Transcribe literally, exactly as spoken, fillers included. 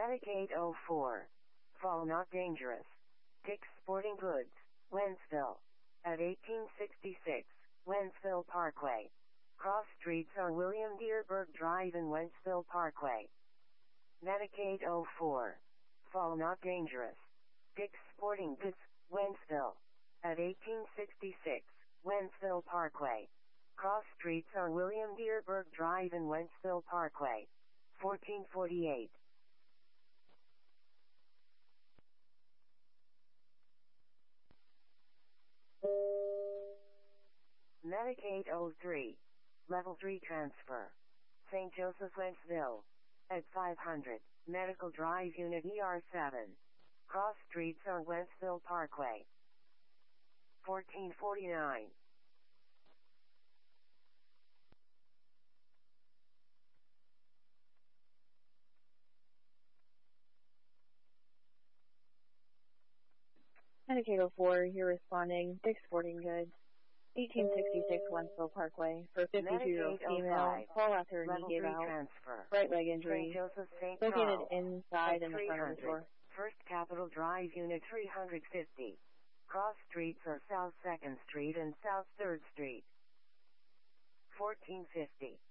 Medicaid oh four. Fall not dangerous. Dick's Sporting Goods, Wentzville. At eighteen sixty-six, Wentzville Parkway. Cross streets are William Dearberg Drive and Wentzville Parkway. Medicaid oh four. Fall not dangerous. Dick's Sporting Goods, Wentzville. At eighteen sixty-six, Wentzville Parkway. Cross streets are William Dearberg Drive and Wentzville Parkway. fourteen forty-eight. Medicaid oh three. Level three transfer. Saint Joseph Wentzville. At five hundred, Medical Drive Unit E R seven. Cross streets are Wentzville Parkway. fourteen forty-nine. Medicaid oh four, you're responding. Dick's Sporting Goods. eighteen sixty-six Wentzville Parkway for fifty-two-year-old female. Fall after knee gave out. Transfer. Right leg injury. Saint Joseph Saint Located Charles. inside in the front of the door. First Capitol Drive Unit three fifty. Cross streets are South second Street and South third Street. fourteen fifty.